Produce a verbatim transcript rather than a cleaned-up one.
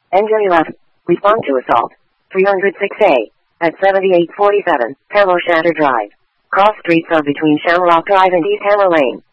Engine eleven. Respond to assault. three oh six A. At seventy-eight forty-seven, Hammer Shatter Drive. Cross streets are between Shamrock Drive and East Hammer Lane.